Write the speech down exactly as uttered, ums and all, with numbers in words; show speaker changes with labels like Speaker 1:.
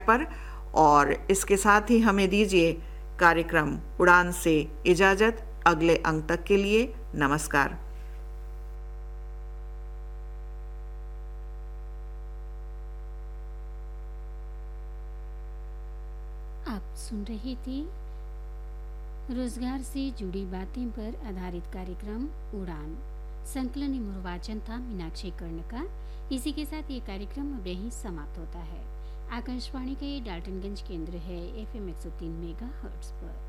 Speaker 1: पर। और इसके साथ ही हमें दीजिए कार्यक्रम उड़ान से इजाजत। अगले अंक तक के लिए नमस्कार।
Speaker 2: आप सुन रहे थे रोजगार से जुड़ी बातें पर आधारित कार्यक्रम उड़ान। संकलन एवं वाचन था मीनाक्षी कर्ण का। इसी के साथ ये कार्यक्रम अब यहीं समाप्त होता है। आकाशवाणी का ये डाल्टनगंज केंद्र है एफ एम एक सौ तीन मेगा हर्ट्ज पर।